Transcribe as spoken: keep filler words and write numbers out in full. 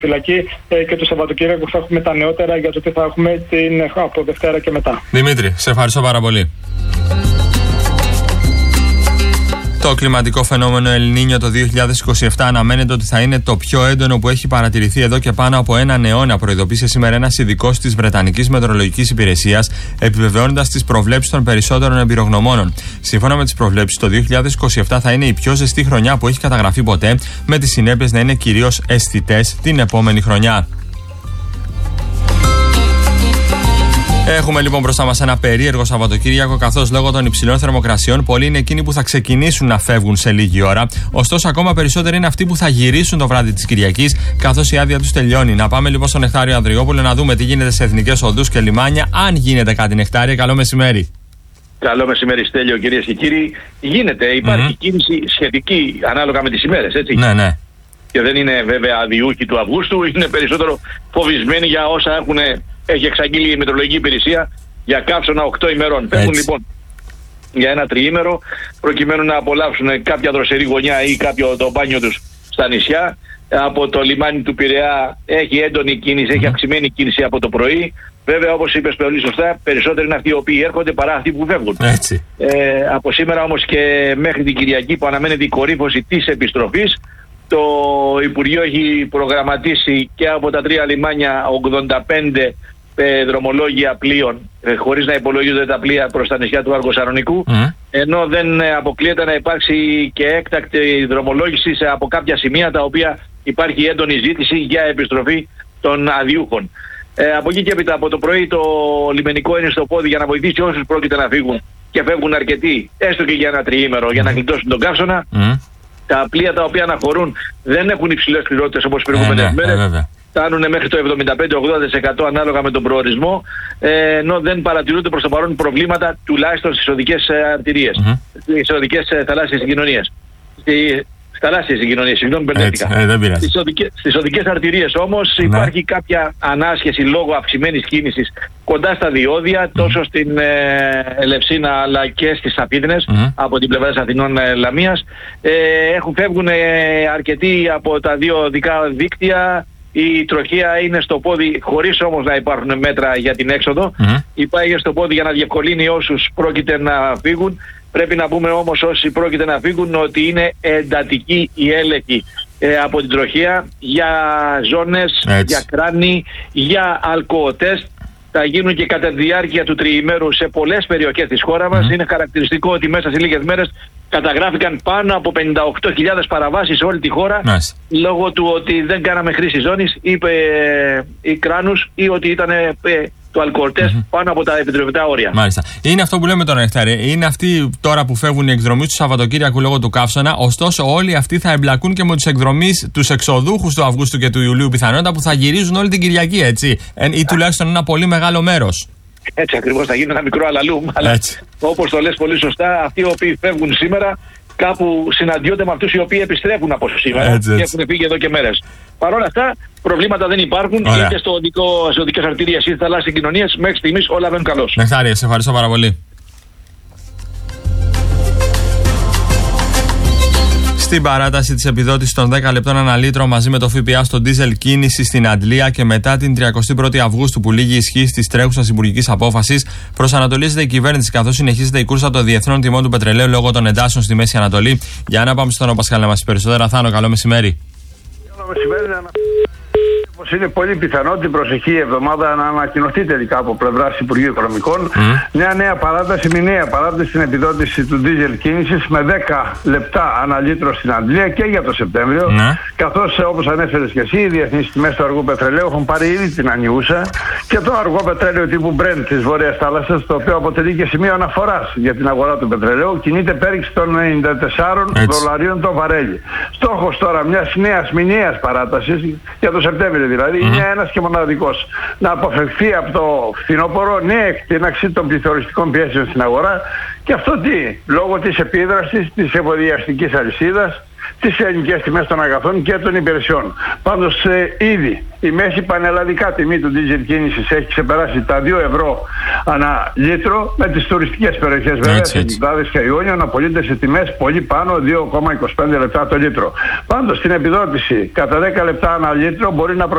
φυλακή ε, και το Σαββατοκύριακο θα έχουμε τα νεότερα για το τι θα έχουμε την, από Δευτέρα και μετά. Δημήτρη, σε ευχαριστώ πάρα πολύ. Το κλιματικό φαινόμενο Ελνίνιο το δύο χιλιάδες είκοσι επτά αναμένεται ότι θα είναι το πιο έντονο που έχει παρατηρηθεί εδώ και πάνω από έναν αιώνα, προειδοποίησε σήμερα ένας ειδικός της Βρετανικής Μετεωρολογικής Υπηρεσίας, επιβεβαιώνοντας τις προβλέψεις των περισσότερων εμπειρογνωμόνων. Σύμφωνα με τις προβλέψεις, το δύο χιλιάδες είκοσι επτά θα είναι η πιο ζεστή χρονιά που έχει καταγραφεί ποτέ, με τις συνέπειες να είναι κυρίως αισθητές την επόμενη χρονιά. Έχουμε λοιπόν μπροστά μας ένα περίεργο Σαββατοκύριακο, καθώς λόγω των υψηλών θερμοκρασιών πολλοί είναι εκείνοι που θα ξεκινήσουν να φεύγουν σε λίγη ώρα. Ωστόσο, ακόμα περισσότεροι είναι αυτοί που θα γυρίσουν το βράδυ της Κυριακής, καθώς η άδεια τους τελειώνει. Να πάμε λοιπόν στον Νεκτάριο Ανδριόπουλο να δούμε τι γίνεται σε εθνικές οδούς και λιμάνια, αν γίνεται κάτι. Νεκτάριε, καλό μεσημέρι. Καλό μεσημέρι, Στέλιο, κυρίες και κύριοι. Γίνεται, υπάρχει mm-hmm. κίνηση σχετική ανάλογα με τις ημέρες, έτσι. Ναι, ναι. Και δεν είναι βέβαια αδιούχοι του Αυγούστου, είναι περισσότερο φοβισμένοι για όσα έχουν. Έχει εξαγγείλει η Μετεωρολογική Υπηρεσία για καύσωνα οκτώ ημερών. Φεύγουν λοιπόν για ένα τριήμερο προκειμένου να απολαύσουν κάποια δροσερή γωνιά ή κάποιο το μπάνιο τους στα νησιά. Από το λιμάνι του Πειραιά έχει έντονη κίνηση, mm-hmm. έχει αυξημένη κίνηση από το πρωί. Βέβαια, όπως είπες πολύ σωστά, περισσότεροι είναι αυτοί οι οποίοι έρχονται παρά αυτοί που φεύγουν. Έτσι. Ε, από σήμερα όμως και μέχρι την Κυριακή που αναμένεται η κορύφωση της επιστροφής, το Υπουργείο έχει προγραμματίσει και από τα τρία λιμάνια ογδόντα πέντε ε, δρομολόγια πλοίων, ε, χωρίς να υπολογίζονται τα πλοία προς τα νησιά του Αργοσαρονικού, mm. ενώ δεν ε, αποκλείεται να υπάρξει και έκτακτη δρομολόγηση σε, από κάποια σημεία τα οποία υπάρχει έντονη ζήτηση για επιστροφή των αδιούχων. Ε, από εκεί και έπειτα από το πρωί το λιμενικό είναι στο πόδι για να βοηθήσει όσους πρόκειται να φύγουν και φεύγουν αρκετοί, έστω και για ένα τριήμερο, mm. για να γλιτώσουν τον καύσωνα. Mm. Τα πλοία τα οποία αναχωρούν δεν έχουν υψηλές πληρότητες όπως οι προηγούμενες ε, μέρες. Ε, Φτάνουν μέχρι το εβδομήντα πέντε με ογδόντα τοις εκατό ανάλογα με τον προορισμό, ε, ενώ δεν παρατηρούνται προς το παρόν προβλήματα τουλάχιστον στις οδικές αρτηρίες, mm-hmm. στις οδικές θαλάσσιες συγκοινωνίες. Στις θαλάσσιες συγκοινωνίες, συγγνώμη, μπερδεύτηκα. Ε, στις, οδικές, στις οδικές αρτηρίες όμως ναι. υπάρχει κάποια ανάσχεση λόγω αυξημένης κίνησης κοντά στα διόδια, mm-hmm. τόσο στην ε, Ελευσίνα αλλά και στις Αφίδνες, mm-hmm. από την πλευρά της Αθηνών ε, Λαμίας. Ε, έχουν, φεύγουν ε, αρκετοί από τα δύο οδικά δίκτυα. Η τροχία είναι στο πόδι χωρίς όμως να υπάρχουν μέτρα για την έξοδο. Mm-hmm. Υπάρχει στο πόδι για να διευκολύνει όσους πρόκειται να φύγουν. Πρέπει να πούμε όμως όσοι πρόκειται να φύγουν ότι είναι εντατική η έλεγχη ε, από την τροχία για ζώνες, έτσι. για κράνη, για αλκοοτέστ. Θα γίνουν και κατά τη διάρκεια του τριημέρου σε πολλές περιοχές της χώρας μας. Mm-hmm. Είναι χαρακτηριστικό ότι μέσα σε λίγες μέρες καταγράφηκαν πάνω από πενήντα οκτώ χιλιάδες παραβάσεις σε όλη τη χώρα, nice. λόγω του ότι δεν κάναμε χρήση ζώνης ή, ε, ή κράνους ή ότι ήταν ε, το αλκοολτές mm-hmm. πάνω από τα επιτρεπτά όρια. Μάλιστα. Είναι αυτό που λέμε τώρα, Νεκτάρη. Είναι αυτοί τώρα που φεύγουν οι εκδρομείς του Σαββατοκύριακου λόγω του καύσωνα. Ωστόσο, όλοι αυτοί θα εμπλακούν και με τους εκδρομείς, τους εξοδούχους του Αυγούστου και του Ιουλίου, πιθανότατα που θα γυρίζουν όλη την Κυριακή, έτσι. Ε, ή τουλάχιστον ένα πολύ μεγάλο μέρος. Έτσι ακριβώς, θα γίνει ένα μικρό αλαλούμ. Αλλά όπως το λες πολύ σωστά, αυτοί οι οποίοι φεύγουν σήμερα κάπου συναντιόνται με αυτούς οι οποίοι επιστρέφουν από σήμερα έτσι, έτσι. και έχουν φύγει εδώ και μέρες. Παρ' όλα αυτά, προβλήματα δεν υπάρχουν. Ωραία. Είτε στο οδικό, σε οδικές αρτηρίες είτε θαλάσσιες κοινωνίες. Μέχρι στιγμής όλα βαίνουν καλώς. Νεκτάρια, σε ευχαριστώ πάρα πολύ. Στην παράταση της επιδότησης των δέκα λεπτών ανά λίτρο μαζί με το ΦΠΑ στο ντίζελ κίνηση στην Αντλία και μετά την τριακοστή πρώτη Αυγούστου που λήγει η ισχύ της τρέχουσας υπουργικής απόφασης, προσανατολίζεται η κυβέρνηση καθώς συνεχίζεται η κούρσα των διεθνών τιμών του πετρελαίου λόγω των εντάσεων στη Μέση Ανατολή. Για να πάμε στον Θάνο Πασχάλη να μας πει περισσότερα. Θάνο, καλό μεσημέρι. Καλό μεσημέρι. Πως είναι πολύ πιθανό την προσεχή εβδομάδα να ανακοινωθεί τελικά από πλευράς Υπουργείου Οικονομικών mm. μια νέα παράταση, μια νέα παράταση στην επιδότηση του ντίζελ κίνησης με δέκα λεπτά ανά λίτρο στην Αντλία και για το Σεπτέμβριο. Mm. Καθώς όπως ανέφερες και εσύ, οι διεθνείς τιμές του αργού πετρελαίου έχουν πάρει ήδη την ανιούσα και το αργό πετρέλαιο τύπου Brent της Βόρειας Θάλασσας, το οποίο αποτελεί και σημείο αναφοράς για την αγορά του πετρελαίου, κινείται πέριξη των ενενήντα τεσσάρων δολαρίων το βαρέλι. Στόχος τώρα μιας νέας μηνιαίας παράτασης για το Σεπτέμβριο. Δηλαδή mm-hmm. είναι ένας και μοναδικός. Να αποφευχθεί από το φθινόπωρο νέα εκτείναξη των πληθωριστικών πιέσεων στην αγορά και αυτό τι, λόγω της επίδρασης της εφοδιαστικής αλυσίδας τις ελληνικές τιμές των αγαθών και των υπηρεσιών. Πάντως ε, ήδη η μέση πανελλαδικά τιμή του ντίζελ κίνησης έχει ξεπεράσει τα δύο ευρώ ανά λίτρο, με τις τουριστικές περιοχές βέβαια, σε Κυκλάδες και Ιόνιο, να πωλείται σε τιμές πολύ πάνω, δύο κόμμα είκοσι πέντε λεπτά το λίτρο. Πάντως στην επιδότηση κατά δέκα λεπτά ανά λίτρο μπορεί να